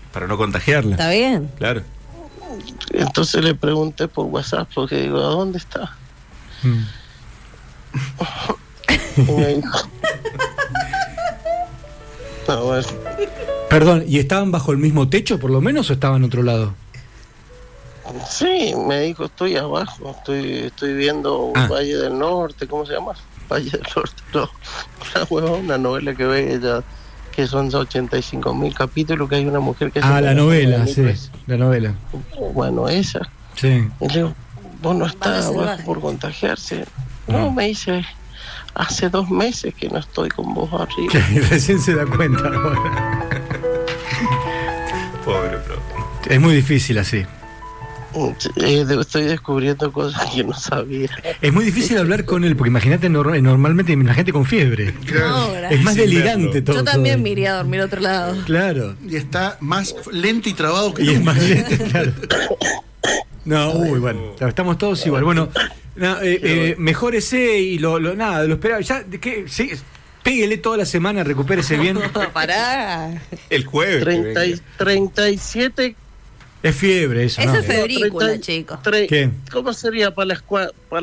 para no contagiarla. Está bien. Claro. Entonces le pregunté por WhatsApp, porque digo, ¿a dónde está? Y me dijo, no, bueno, Perdón, ¿y estaban bajo el mismo techo por lo menos o estaban en otro lado? sí, me dijo, estoy abajo, estoy viendo Valle del Norte, ¿cómo se llama? Valle del Norte, no, una novela que ve ella, que son 85.000 capítulos, que hay una mujer que la novela, sí, la novela. Bueno, esa. Sí. Y le digo, vos no estás abajo por contagiarse. No, me dice, hace 2 meses que no estoy con vos arriba. Y recién se da cuenta ahora. Pobre, bro. Es muy difícil así. Estoy descubriendo cosas que no sabía. Es muy difícil hablar con él, porque imagínate, normalmente la gente con fiebre. No, Es más delirante todo. Yo también todo. me iría a dormir a otro lado. Claro. Y está más lento y trabado que Y es nunca. más lento, claro. No, bueno, estamos todos igual. Bueno, mejórese y nada, lo esperaba. Ya, sí, péguele toda la semana, recupérese bien. Pará. El jueves. 37. Es fiebre eso, Esa ¿no? es febrícula, chicos. ¿Qué? ¿Cómo sería para las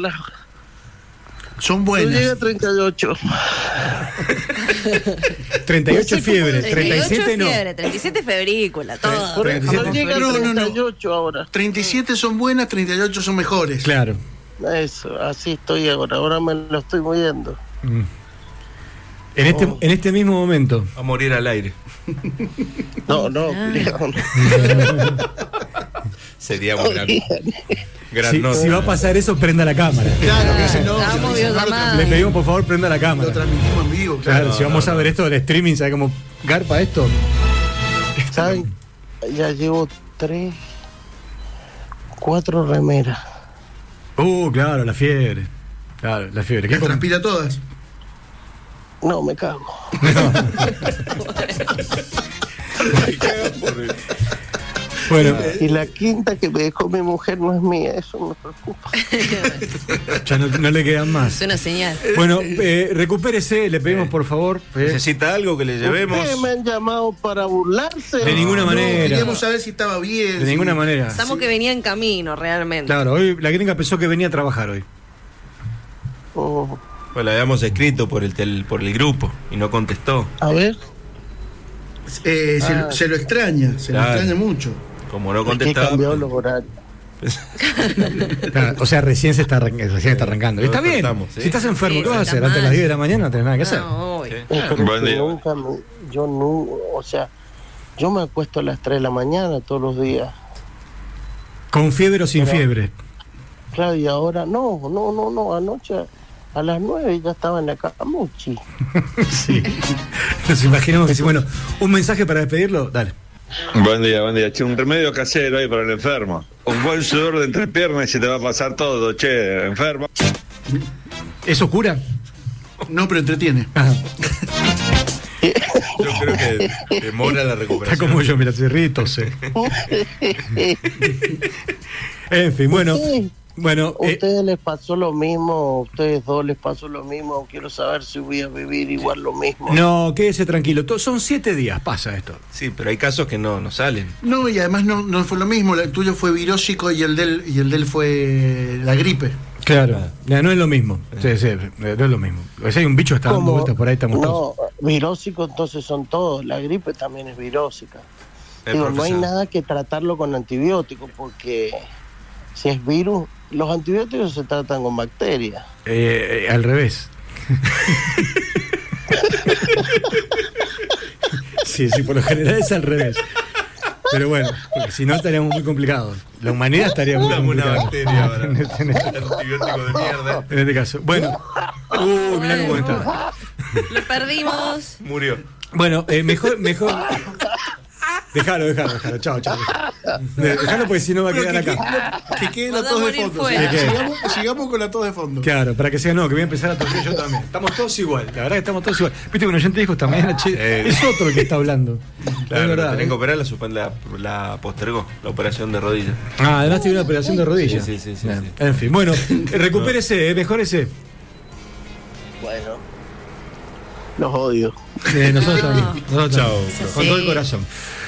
Son Yo buenas. llegué a 38. 38 es fiebre, 37 no. Fiebre, 37 febrícula, todo. Por eso, 37. yo llegué a No. 38 ahora. 37 son buenas, 38 son mejores. Claro. Eso, así estoy ahora me lo estoy moviendo. En este mismo momento. Va a morir al aire. No, cuidado. Sería un gran Si nota. va a pasar eso, prenda la cámara. Claro, que si no, Estamos si no, videollamadas. Le pedimos por favor prenda la lo cámara. transmitimos en vivo, Claro, claro. si vamos a ver esto del streaming, ¿sabe cómo garpa esto? ¿Saben? Ya llevo 4 remeras. Claro, la fiebre. Claro, la fiebre. ¿Qué ¿Las transpira todas? No, me cago. Bueno, Y la quinta que me dejó mi mujer no es mía, eso me preocupa. ya no le quedan más. Es una señal. Bueno, recupérese, le pedimos por favor. ¿Necesita algo que le llevemos? Ustedes me han llamado para burlarse. De ninguna manera. Queríamos saber si estaba bien. De ninguna si- manera. Pensamos que venía en camino, realmente. Claro, hoy la gringa pensó que venía a trabajar hoy. Oh, Pues la habíamos escrito por el grupo y no contestó. a ver, se lo extraña, se Claro. lo extraña mucho. Como no es que contestaba. cambió los horarios. Claro, o sea, recién está arrancando. Y está bien. Tratamos, ¿sí? Si estás enfermo, Sí, ¿qué vas a sí, hacer? está Antes de las mal. 10 de la mañana no tenés nada que hacer. No, obvio. Pero Buen que día. yo nunca, o sea, yo me acuesto a las 3 de la mañana todos los días. ¿Con fiebre o sin Pero- fiebre? Claro, y ahora no, anoche a las 9 ya estaba en la camuchi. Sí. Nos imaginamos que sí. Bueno, un mensaje para despedirlo. Dale. Buen día. Che, un remedio casero ahí para el enfermo. Un buen sudor de entrepiernas y se te va a pasar todo, che, enfermo. ¿Eso cura? No, pero entretiene. Ajá. Yo creo que demora la Está recuperación. como yo, mira, se ríe y tose. En fin, bueno. Bueno, ¿Ustedes les pasó lo mismo? ¿Ustedes dos les pasó lo mismo? Quiero saber si voy a vivir igual lo mismo. no, quédese tranquilo. Son 7 días, pasa esto. Sí, pero hay casos que no salen. No, y además no fue lo mismo. El tuyo fue virósico y el del fue la gripe. Claro. No es lo mismo. Sí, no es lo mismo. Si hay un bicho que está dando ¿Cómo? vueltas por ahí, estamos todos. No, virósico entonces son todos. La gripe también es virósica. Digo, no hay profesor. nada que tratarlo con antibióticos porque si es virus, los antibióticos se tratan con bacterias. Al revés. Sí, por lo general es al revés. Pero bueno, porque si no estaríamos muy complicados. La humanidad estaría muy Dame una complicada. bacteria ahora. En este Antibiótico de mierda. en este caso. Bueno. Mirá cómo está. Lo perdimos. Murió. Bueno, mejor. Déjalo. Chao. Déjalo porque si no va a quedar acá. Que quede Nos la da tos de morir fondo. fuera. Sigamos con la tos de fondo. Claro, para que sea que voy a empezar a toser yo también. Estamos todos igual, la verdad que estamos todos igual. Viste que un oyente dijo esta mañana, che, es otro el que está hablando. Claro, es verdad. la tienen que operar, la postergó, la operación de rodilla. Además tiene una operación de rodilla. Sí. En fin, bueno, recupérese, mejórese. Bueno, los odio. Nosotros también. Nosotros Chao. también. Con todo el corazón.